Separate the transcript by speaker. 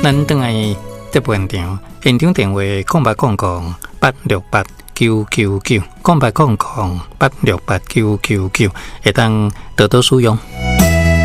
Speaker 1: 咱等来这现场，现场电话0800868999，0800868999，会当多多使用。